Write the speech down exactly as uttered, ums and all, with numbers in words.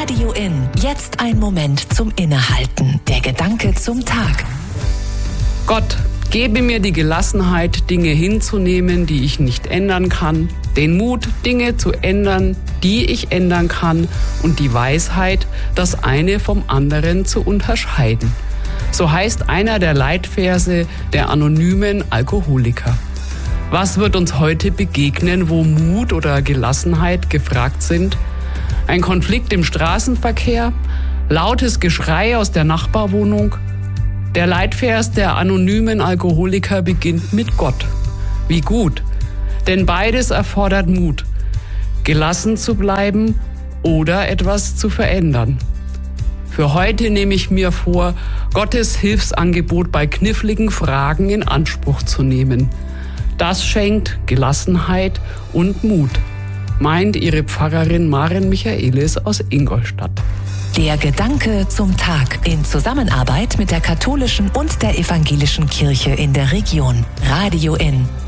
Radio In. Jetzt ein Moment zum Innehalten. Der Gedanke zum Tag. Gott, gebe mir die Gelassenheit, Dinge hinzunehmen, die ich nicht ändern kann, den Mut, Dinge zu ändern, die ich ändern kann, und die Weisheit, das eine vom anderen zu unterscheiden. So heißt einer der Leitverse der anonymen Alkoholiker. Was wird uns heute begegnen, wo Mut oder Gelassenheit gefragt sind? Ein Konflikt im Straßenverkehr? Lautes Geschrei aus der Nachbarwohnung? Der Leitvers der anonymen Alkoholiker beginnt mit Gott. Wie gut, denn beides erfordert Mut, gelassen zu bleiben oder etwas zu verändern. Für heute nehme ich mir vor, Gottes Hilfsangebot bei kniffligen Fragen in Anspruch zu nehmen. Das schenkt Gelassenheit und Mut, meint Ihre Pfarrerin Maren Michaelis aus Ingolstadt. Der Gedanke zum Tag in Zusammenarbeit mit der katholischen und der evangelischen Kirche in der Region. Radio In.